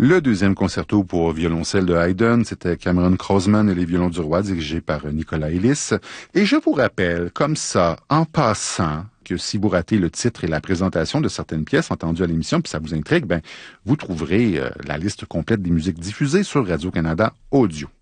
Le deuxième concerto pour violoncelle de Haydn, c'était Cameron Crossman et les violons du roi, dirigé par Nicolas Ellis. Et je vous rappelle, comme ça, en passant, que si vous ratez le titre et la présentation de certaines pièces entendues à l'émission, puis ça vous intrigue, vous trouverez la liste complète des musiques diffusées sur Radio-Canada Audio.